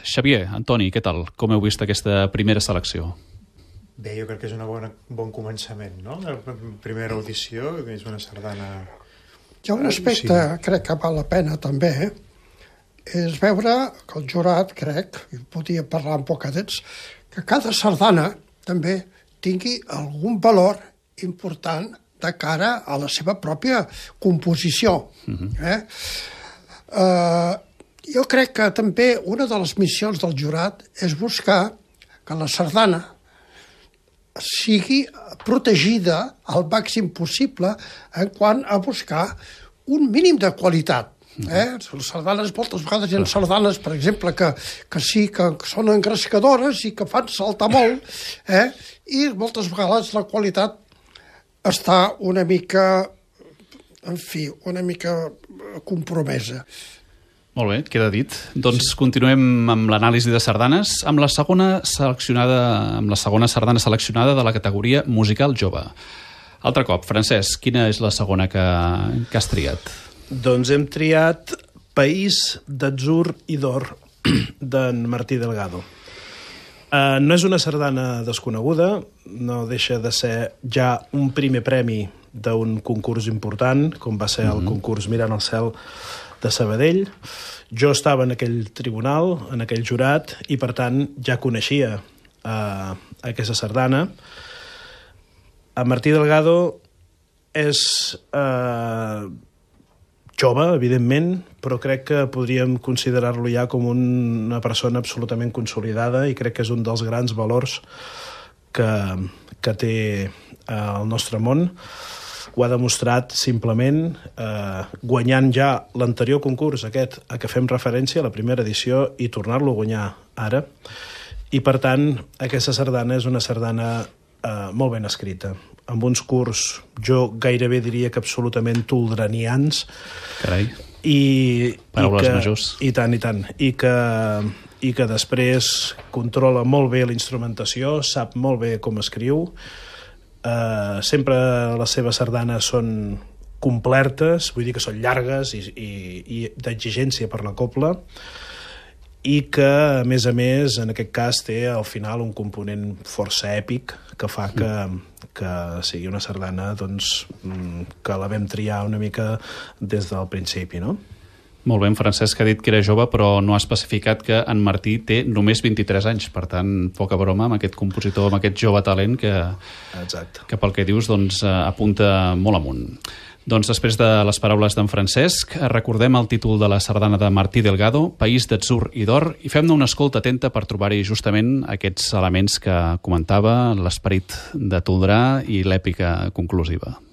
Xavier, Antoni, què tal? Com heu vist aquesta primera selecció? Bé, jo crec que és un bon començament, no? La primera audició és una sardana... Hi ha un aspecte, crec que val la pena també, és veure que el jurat, crec, i podia parlar un poc d'ells, que cada sardana també tingui algun valor important de cara a la seva pròpia composició. Jo crec que també una de les missions del jurat és buscar que la sardana sigui protegida al màxim possible en quant a buscar un mínim de qualitat. Les sardanes, moltes vegades hi ha sardanes, per exemple, que sí que són engrescadores i que fan saltar molt, i moltes vegades la qualitat està una mica, en fi, una mica compromesa. Molt bé, queda dit. Doncs continuem amb l'anàlisi de sardanes, amb la segona sardana seleccionada de la categoria musical jove. Altre cop, Francesc, quina és la segona que has triat? Doncs hem triat País d'Atzur i d'Or, d'en Martí Delgado. No és una sardana desconeguda, no deixa de ser ja un primer premi d'un concurs important, com va ser el concurs Mirant al cel de Sabadell. Jo estava en aquell tribunal, en aquell jurat, i per tant ja coneixia aquesta sardana. Martí Delgado és jove, evidentment, però crec que podríem considerar-lo ja com una persona absolutament consolidada i crec que és un dels grans valors que té el nostre món. Ho ha demostrat simplement guanyant ja l'anterior concurs, aquest a què fem referència, la primera edició, i tornar-lo a guanyar ara. I, per tant, aquesta sardana és una sardana molt ben escrita, amb uns curs, jo gairebé diria que absolutament toldranians. Carai, paraules majors. I tant, i tant. I que després controla molt bé la instrumentació, sap molt bé com escriu. Sempre les seves sardanes són complertes, vull dir que són llargues i d'exigència per la cobla, i que, a més, en aquest cas té al final un component força èpic que fa que sigui una sardana doncs, que la vam triar una mica des del principi, no? Molt bé, en Francesc ha dit que era jove, però no ha especificat que en Martí té només 23 anys, per tant, poca broma amb aquest compositor, amb aquest jove talent que pel que dius doncs, apunta molt amunt. Doncs després de les paraules d'en Francesc, recordem el títol de la sardana de Martí Delgado, País d'Atzur i d'Or, i fem-ne una escolta atenta per trobar-hi justament aquests elements que comentava, l'esperit de toldrà i l'èpica conclusiva.